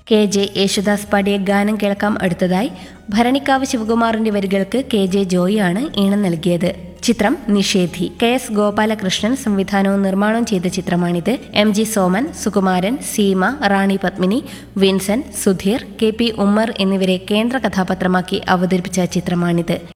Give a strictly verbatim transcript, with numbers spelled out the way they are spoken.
K J Yesudas പാടിയ ഗാനം കേൾക്കാം. അടുത്തതായി ഭരണിക്കാവ് ശിവകുമാറിന്റെ വരികൾക്ക് കെ ജെ ജോയിയാണ് ഈണം നൽകിയത്. ചിത്രം നിഷേധി. കെ എസ് ഗോപാലകൃഷ്ണൻ സംവിധാനവും നിർമ്മാണവും ചെയ്ത ചിത്രമാണിത്. എം ജി സോമൻ, സുകുമാരൻ, സീമ, റാണി Padmini, Vincent, Sudheer, K P Ummer എന്നിവരെ കേന്ദ്ര കഥാപാത്രമാക്കി അവതരിപ്പിച്ച ചിത്രമാണിത്.